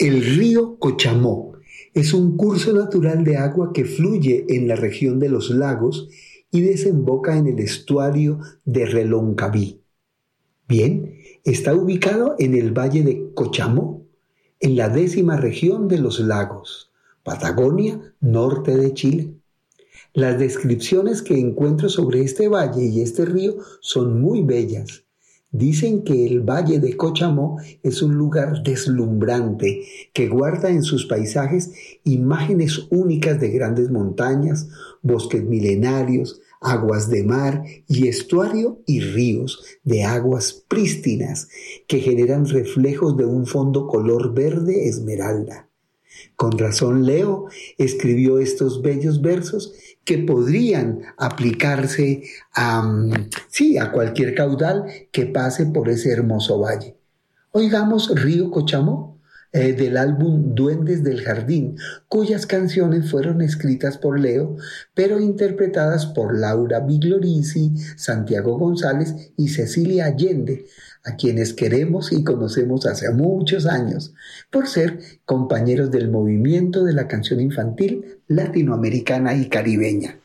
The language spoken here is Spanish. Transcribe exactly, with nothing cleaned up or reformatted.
El río Cochamó es un curso natural de agua que fluye en la región de los lagos y desemboca en el estuario de Reloncaví. Bien, está ubicado en el valle de Cochamó, en la décima región de los lagos, Patagonia, norte de Chile. Las descripciones que encuentro sobre este valle y este río son muy bellas. Dicen que el Valle de Cochamó es un lugar deslumbrante que guarda en sus paisajes imágenes únicas de grandes montañas, bosques milenarios, aguas de mar y estuario y ríos de aguas prístinas que generan reflejos de un fondo color verde esmeralda. Con razón Leo escribió estos bellos versos que podrían aplicarse a, sí, a cualquier caudal que pase por ese hermoso valle. Oigamos Río Cochamó, eh, del álbum Duendes del Jardín, cuyas canciones fueron escritas por Leo, pero interpretadas por Laura Biglorici, Santiago González y Cecilia Allende, a quienes queremos y conocemos hace muchos años, por ser compañeros del movimiento de la canción infantil latinoamericana y caribeña.